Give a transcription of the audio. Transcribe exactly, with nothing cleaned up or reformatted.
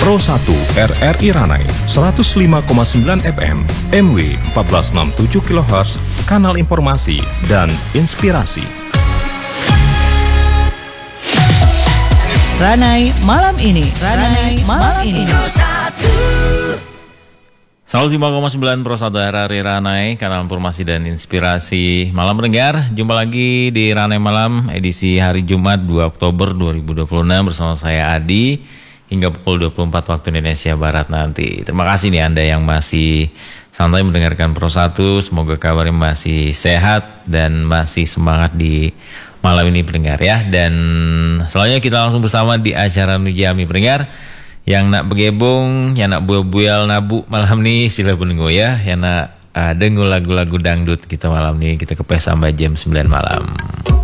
Pro satu R R I Ranai seratus lima koma sembilan F M, M W empat belas enam puluh tujuh kilohertz, kanal informasi dan inspirasi. Ranai malam ini, Ranai malam ini. seratus lima koma sembilan Pro satu R R I Ranai, kanal informasi dan inspirasi. Malam pendengar, jumpa lagi di Ranai Malam edisi hari Jumat dua Oktober dua ribu dua puluh enam bersama saya Adi hingga pukul dua puluh empat waktu Indonesia Barat nanti. Terima kasih nih Anda yang masih santai mendengarkan Pro satu, semoga kabarnya masih sehat dan masih semangat di malam ini pendengar ya. Dan selanjutnya kita langsung bersama di acara Nujami pendengar. Yang nak begebong, yang nak buel-buel nabu malam ni sila penunggu ya. Yang nak uh, dengar lagu-lagu dangdut kita malam ni, kita kepes sampai jam sembilan malam.